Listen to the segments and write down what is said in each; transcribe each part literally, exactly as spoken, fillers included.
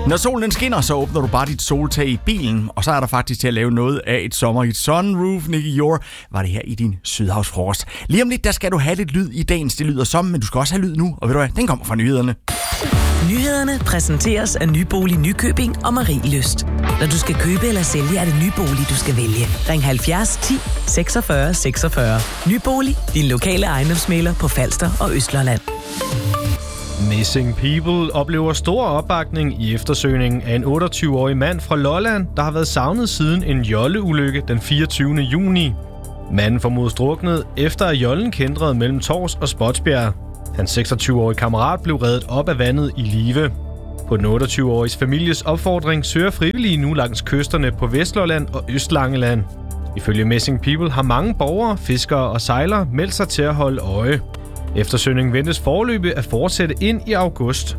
Når solen skinner, så åbner du bare dit soltag i bilen, og så er der faktisk til at lave noget af et sommer i et sunroof. Nicky Jord var det her i din Sydhavsfrokost. Lige om lidt, der skal du have lidt lyd i dagens Det Lyder Som, men du skal også have lyd nu, og ved du hvad, den kommer fra nyhederne. Nyhederne præsenteres af Nybolig Nykøbing og Marielyst. Når du skal købe eller sælge, er det Nybolig, du skal vælge. Ring halvfjerds ti seksogfyrre seksogfyrre. Nybolig, din lokale ejendomsmægler på Falster og Østlandet. Missing People oplever stor opbakning i eftersøgningen af en otteogtyve-årig mand fra Lolland, der har været savnet siden en jolleulykke den fireogtyvende juni. Manden formodes druknet efter at jollen kændrede mellem Tors og Spotsbjerg. Hans seksogtyve-årige kammerat blev reddet op af vandet i live. På den otteogtyve-åriges families opfordring søger frivillige nu langs kysterne på Vestlolland og Østlangeland. Ifølge Missing People har mange borgere, fiskere og sejlere meldt sig til at holde øje. Eftersøgningen ventes foreløbig at fortsætte ind i august.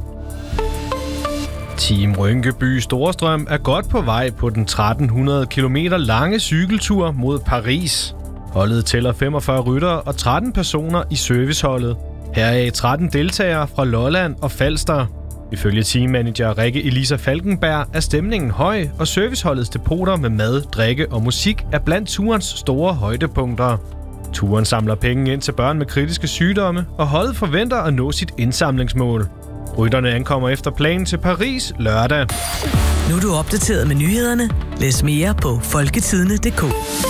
Team Rynkeby Storstrøm er godt på vej på den tretten hundrede kilometer lange cykeltur mod Paris. Holdet tæller femogfyrre ryttere og tretten personer i serviceholdet. Heraf tretten deltagere fra Lolland og Falster. Ifølge teammanager Rikke Elisa Falkenberg er stemningen høj, og serviceholdets depoter med mad, drikke og musik er blandt turens store højdepunkter. Turen samler penge ind til børn med kritiske sygdomme, og holdet forventer at nå sit indsamlingsmål. Rytterne ankommer efter planen til Paris lørdag. Nu er du opdateret med nyhederne. Læs mere på folketidene punktum d k.